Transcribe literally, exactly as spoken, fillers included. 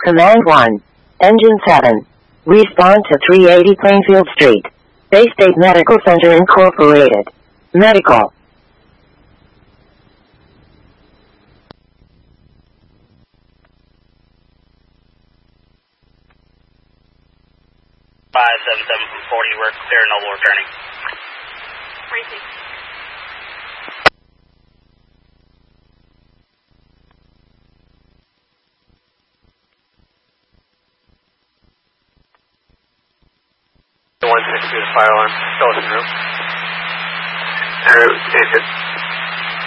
Command one. Engine seven. Respond to three eighty Plainfield Street. Bay State Medical Center Incorporated. Medical. five seven seven from forty, we're clear, Noble returning. Racing. one to execute a fire alarm. Skeleton room. Alright,